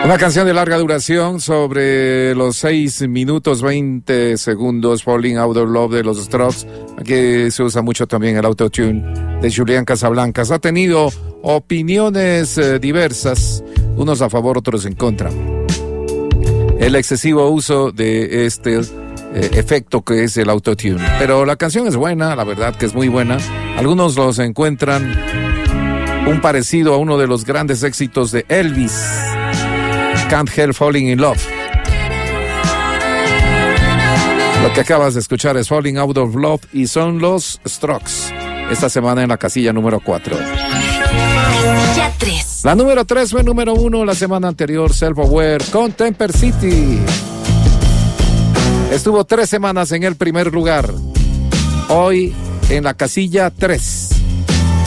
Una canción de larga duración sobre los 6 minutos 20 segundos, Falling Out of Love de los Strokes. Aquí se usa mucho también el autotune de Julián Casablancas. Ha tenido opiniones diversas, unos a favor, otros en contra. El excesivo uso de este efecto que es el autotune. Pero la canción es buena, la verdad que es muy buena. Algunos los encuentran un parecido a uno de los grandes éxitos de Elvis, Can't Help Falling in Love. Lo que acabas de escuchar es Falling Out of Love y son los Strokes. Esta semana en la casilla número 4. Casilla 3. La número 3 fue número 1 la semana anterior, Self-Aware con Temper City. Estuvo 3 semanas en el primer lugar. Hoy en la casilla 3.